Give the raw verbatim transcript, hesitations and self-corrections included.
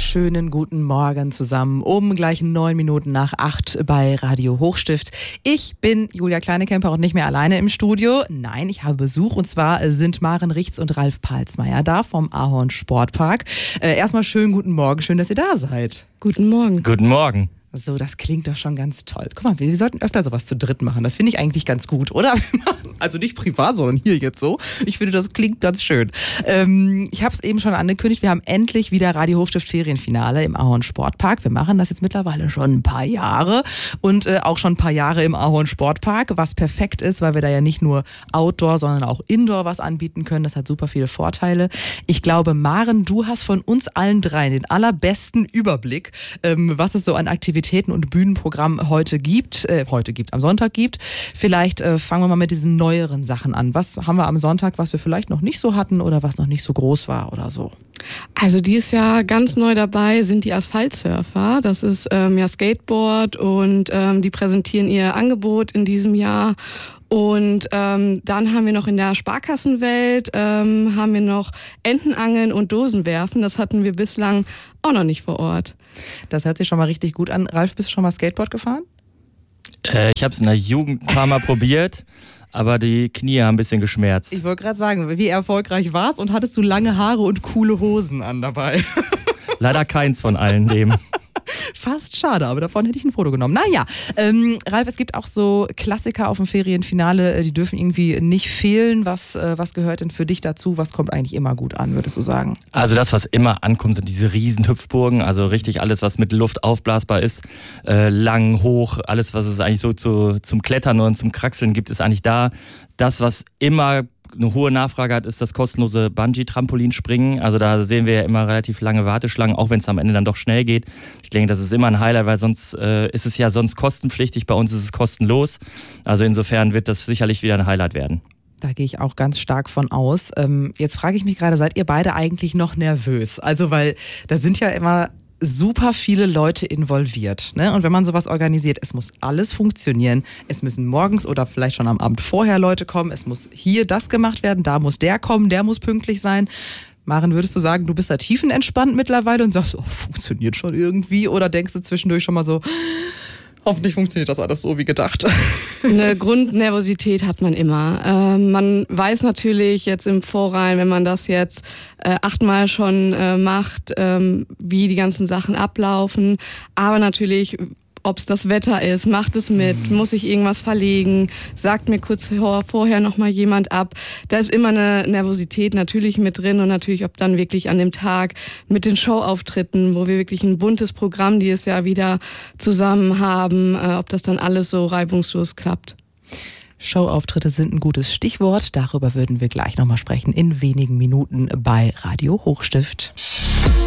wunderschönen guten Morgen zusammen. Um gleich neun Minuten nach acht bei Radio Hochstift. Ich bin Julia Kleinekemper und nicht mehr alleine im Studio. Nein, ich habe Besuch und zwar sind Maren Richts und Ralf Palsmeier da vom Ahorn Sportpark. Äh, erstmal schönen guten Morgen, schön, dass ihr da seid. Guten Morgen. Guten Morgen. So, das klingt doch schon ganz toll. Guck mal, wir sollten öfter sowas zu dritt machen. Das finde ich eigentlich ganz gut, oder? Also nicht privat, sondern hier jetzt so. Ich finde, das klingt ganz schön. Ähm, ich habe es eben schon angekündigt, wir haben endlich wieder Radio Hochstift Ferienfinale im Ahorn Sportpark. Wir machen das jetzt mittlerweile schon ein paar Jahre und äh, auch schon ein paar Jahre im Ahorn Sportpark, was perfekt ist, weil wir da ja nicht nur Outdoor, sondern auch Indoor was anbieten können. Das hat super viele Vorteile. Ich glaube, Maren, du hast von uns allen dreien den allerbesten Überblick, ähm, was es so an Aktivitäten und Bühnenprogramm heute gibt, äh, heute gibt, am Sonntag gibt. Vielleicht äh, fangen wir mal mit diesen neueren Sachen an. Was haben wir am Sonntag, was wir vielleicht noch nicht so hatten oder was noch nicht so groß war oder so? Also dieses Jahr ganz neu dabei sind die Asphaltsurfer. Das ist ähm, ja Skateboard und ähm, die präsentieren ihr Angebot in diesem Jahr. Und ähm, dann haben wir noch in der Sparkassenwelt, ähm, haben wir noch Entenangeln und Dosenwerfen. Das hatten wir bislang auch noch nicht vor Ort. Das hört sich schon mal richtig gut an. Ralf, bist du schon mal Skateboard gefahren? Äh, ich habe es in der Jugend ein paar Mal probiert, aber die Knie haben ein bisschen geschmerzt. Ich wollte gerade sagen, wie erfolgreich war's und hattest du lange Haare und coole Hosen an dabei? Leider keins von allen dem. Fast schade, aber davon hätte ich ein Foto genommen. Naja, ähm, Ralf, es gibt auch so Klassiker auf dem Ferienfinale, die dürfen irgendwie nicht fehlen. Was, äh, was gehört denn für dich dazu? Was kommt eigentlich immer gut an, würdest du sagen? Also das, was immer ankommt, sind diese riesen Hüpfburgen. Also richtig alles, was mit Luft aufblasbar ist. Äh, lang, hoch, alles, was es eigentlich so zu, zum Klettern und zum Kraxeln gibt, ist eigentlich da. Das, was immer eine hohe Nachfrage hat, ist das kostenlose Bungee-Trampolinspringen. Also da sehen wir ja immer relativ lange Warteschlangen, auch wenn es am Ende dann doch schnell geht. Ich denke, das ist immer ein Highlight, weil sonst äh, ist es ja sonst kostenpflichtig. Bei uns ist es kostenlos. Also insofern wird das sicherlich wieder ein Highlight werden. Da gehe ich auch ganz stark von aus. Ähm, jetzt frage ich mich gerade, seid ihr beide eigentlich noch nervös? Also weil da sind ja immer super viele Leute involviert, ne? Und wenn man sowas organisiert, es muss alles funktionieren. Es müssen morgens oder vielleicht schon am Abend vorher Leute kommen. Es muss hier das gemacht werden, da muss der kommen, der muss pünktlich sein. Maren, würdest du sagen, du bist da tiefenentspannt mittlerweile und sagst, oh, funktioniert schon irgendwie? Oder denkst du zwischendurch schon mal so, hoffentlich funktioniert das alles so wie gedacht? Eine Grundnervosität hat man immer. Ähm, man weiß natürlich jetzt im Vorrein, wenn man das jetzt äh, achtmal schon äh, macht, ähm, wie die ganzen Sachen ablaufen. Aber natürlich, ob es das Wetter ist, macht es mit, muss ich irgendwas verlegen, sagt mir kurz vor, vorher nochmal jemand ab. Da ist immer eine Nervosität natürlich mit drin und natürlich, ob dann wirklich an dem Tag mit den Showauftritten, wo wir wirklich ein buntes Programm dieses Jahr wieder zusammen haben, äh, ob das dann alles so reibungslos klappt. Showauftritte sind ein gutes Stichwort. Darüber würden wir gleich nochmal sprechen in wenigen Minuten bei Radio Hochstift.